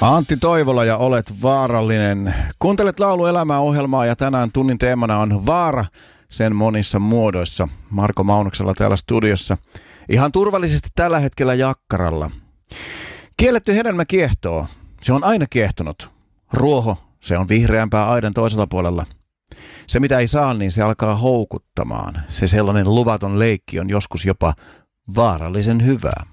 Antti Toivola ja Olet vaarallinen. Kuuntelet Lauluelämää -ohjelmaa ja tänään tunnin teemana on vaara sen monissa muodoissa. Marko Maunoksella täällä studiossa. Ihan turvallisesti tällä hetkellä jakkaralla. Kielletty hedelmä kiehtoo. Se on aina kiehtonut. Ruoho, se on vihreämpää aidan toisella puolella. Se mitä ei saa, niin se alkaa houkuttamaan. Se sellainen luvaton leikki on joskus jopa vaarallisen hyvää.